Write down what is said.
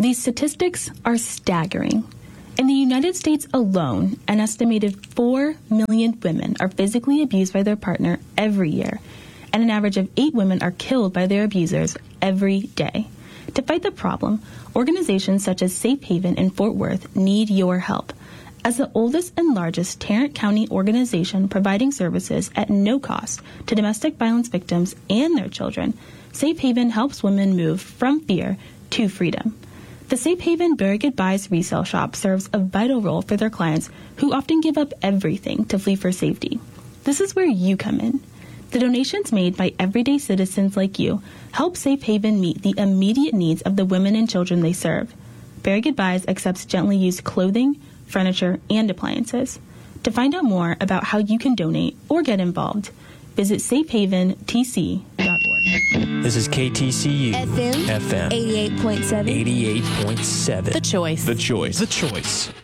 These statistics are staggering. In the United States alone, an estimated 4 million women are physically abused by their partner every year, and an average of 8 women are killed by their abusers every day. To fight the problem, organizations such as Safe Haven in Fort Worth need your help. As the oldest and largest Tarrant County organization providing services at no cost to domestic violence victims and their children, Safe Haven helps women move from fear to freedom. The Safe Haven Very Goodbyes resale shop serves a vital role for their clients who often give up everything to flee for safety. This is where you come in. The donations made by everyday citizens like you help Safe Haven meet the immediate needs of the women and children they serve. Very Goodbyes accepts gently used clothing, furniture, and appliances. To find out more about how you can donate or get involved, visit safehaventc.org. This is KTCU FM 88.7. 88.7. The Choice. The Choice. The Choice.